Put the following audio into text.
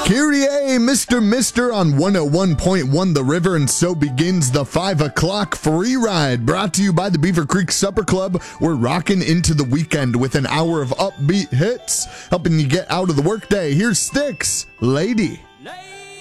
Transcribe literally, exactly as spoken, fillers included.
Kyrie, Mister Mister on one oh one point one The River, and so begins the five o'clock free ride, brought to you by the Beaver Creek Supper Club. We're rocking into the weekend with an hour of upbeat hits, helping you get out of the workday. Here's Styx, Lady. Lady.